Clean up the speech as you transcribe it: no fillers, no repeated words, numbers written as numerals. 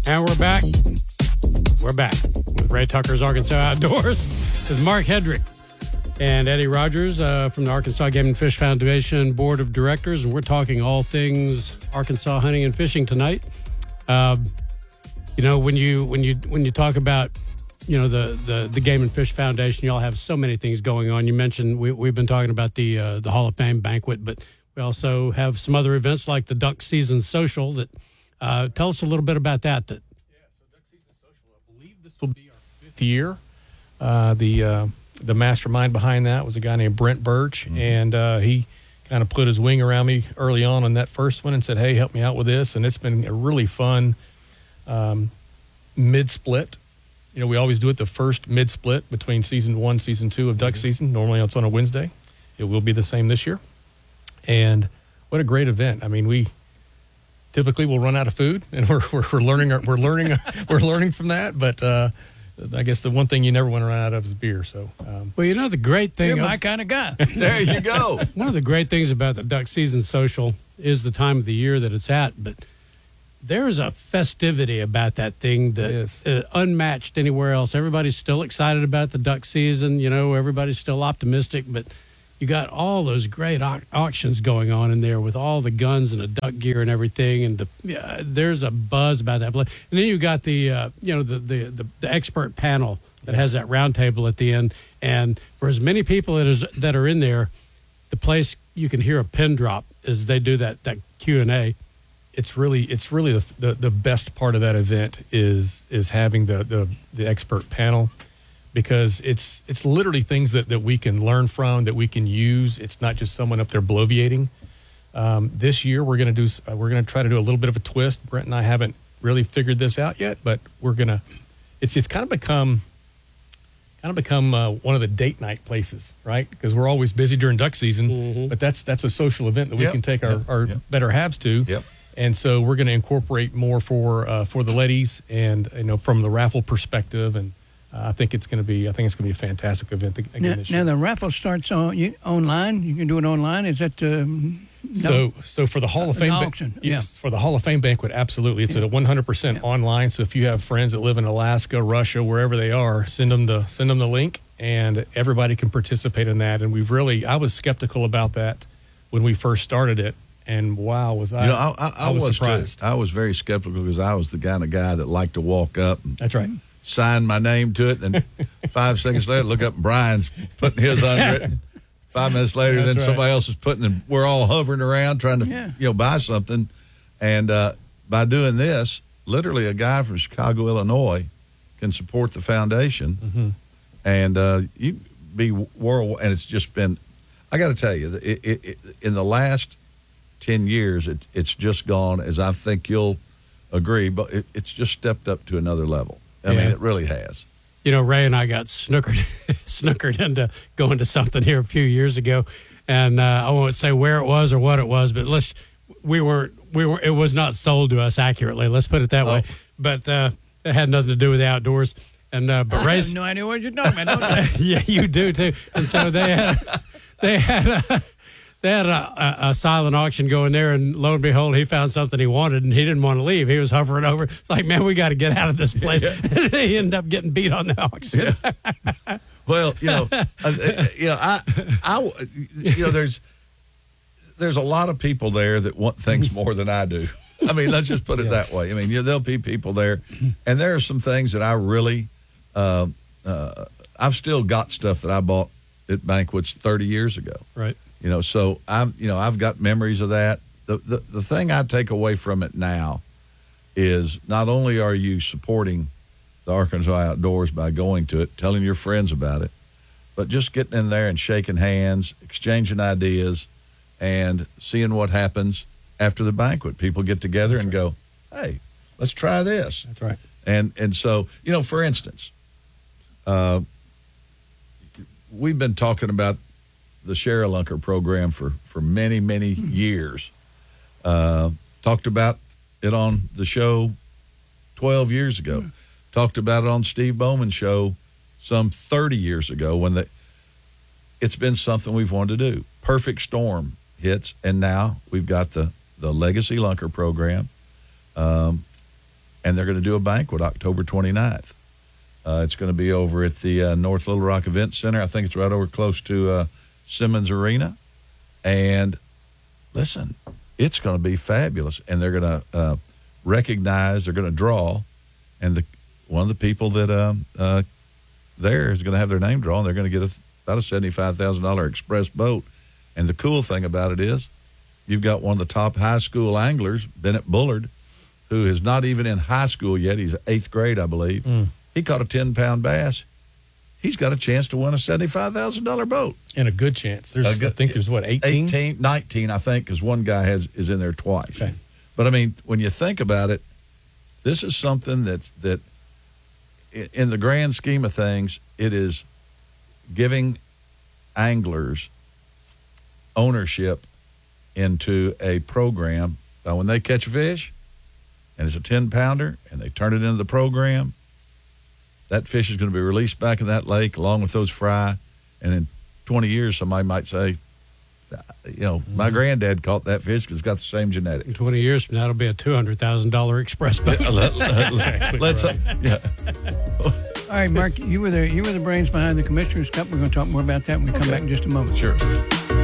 And we're back. We're back with Ray Tucker's Arkansas Outdoors with Mark Hedrick and Eddie Rogers from the Arkansas Game and Fish Foundation Board of Directors, and we're talking all things Arkansas hunting and fishing tonight. You know, when you talk about, you know, the Game and Fish Foundation, y'all have so many things going on. You mentioned we've been talking about the Hall of Fame banquet, but we also have some other events like the Duck Season Social. That tell us a little bit about that. So Duck Season Social, I believe this will be our 5th year. The mastermind behind that was a guy named Brent Birch, and he kind of put his wing around me early on that first one and said, "Hey, help me out with this." And it's been a really fun mid-split. You know, we always do it the first mid-split between season 1, season 2 of duck season. Normally it's on a Wednesday. It will be the same this year. And what a great event! I mean, we typically will run out of food, and we're learning from that. But I guess the one thing you never want to run out of is beer. So, well, you know, the great thing, you're my kind of guy. There you go. One of the great things about the Duck Season Social is the time of the year that it's at, but there's a festivity about that thing that is unmatched anywhere else. Everybody's still excited about the duck season. You know, everybody's still optimistic, but you got all those great auctions going on in there with all the guns and the duck gear and everything, and there's a buzz about that place. And then you got the the expert panel that has that round table at the end, and for as many people that are in there, the place you can hear a pin drop as they do that Q&A. It's really the best part of that event is having the expert panel, because it's literally things that we can learn from, that we can use. It's not just someone up there bloviating. This year we're going to try to do a little bit of a twist. Brent and I haven't really figured this out yet, but it's kind of become one of the date night places, right? Because we're always busy during duck season, but that's a social event that we can take our better halves to. Yep. And so we're going to incorporate more for the ladies, and from the raffle perspective, and I think it's going to be a fantastic event again this year. Now the raffle starts online. You can do it online. Is that so for the Hall of Fame auction? Yes, for the Hall of Fame banquet, absolutely. It's at 100% online. So if you have friends that live in Alaska, Russia, wherever they are, send them the link, and everybody can participate in that. And I was skeptical about that when we first started it. And wow, was I? I was surprised. Too. I was very skeptical because I was the kind of guy that liked to walk up and that's right, sign my name to it, and 5 seconds later, look up and Brian's putting his unwritten. 5 minutes later, then somebody else is putting, and we're all hovering around trying to buy something. And by doing this, literally a guy from Chicago, Illinois, can support the foundation, and you be world. And it's just been, I got to tell you, in the last 10 years, it's just gone, as I think you'll agree, but it's just stepped up to another level. I mean, it really has. You know, Ray and I got snookered into going to something here a few years ago, and I won't say where it was or what it was, but we weren't. It was not sold to us accurately. Let's put it that way. But it had nothing to do with the outdoors. And but I have no idea what you're talking about. Don't yeah, you do too. And so they had a silent auction going there, and lo and behold, he found something he wanted, and he didn't want to leave. He was hovering over. It's like, man, we got to get out of this place. And he ended up getting beat on the auction. Yeah. Well, there's a lot of people there that want things more than I do. I mean, let's just put it that way. I mean, there'll be people there, and there are some things that I really, I've still got stuff that I bought at banquets 30 years ago. Right. So I've got memories of that. The thing I take away from it now is not only are you supporting the Arkansas Outdoors by going to it, telling your friends about it, but just getting in there and shaking hands, exchanging ideas, and seeing what happens after the banquet. People get together and go, hey, let's try this. That's right. And so, for instance, we've been talking about the Sherrilunker program for many, many years. Talked about it on the show 12 years ago. Talked about it on Steve Bowman's show some 30 years ago it's been something we've wanted to do. Perfect Storm hits, and now we've got the Legacy Lunker program. and they're going to do a banquet October 29th. It's going to be over at the North Little Rock Event Center. I think it's right over close to Simmons Arena. And listen, it's going to be fabulous. And they're going to recognize, they're going to draw, and one of the people that there is going to have their name drawn. They're going to get about a $75,000 express boat. And the cool thing about it is you've got one of the top high school anglers, Bennett Bullard, who is not even in high school yet. He's 8th grade, I believe. He caught a 10-pound bass. He's got a chance to win a $75,000 boat. And a good chance. I think there's, 18? 19, I think, because one guy is in there twice. Okay. But, I mean, when you think about it, this is something that in the grand scheme of things, it is giving anglers ownership into a program. When they catch a fish, and it's a 10-pounder, and they turn it into the program, that fish is going to be released back in that lake along with those fry. And in 20 years, somebody might say, my granddad caught that fish because it's got the same genetics. In 20 years from now, it'll be a $200,000 express boat. All right, Mark, you were the brains behind the Commissioner's Cup. We're going to talk more about that when we come back in just a moment. Sure.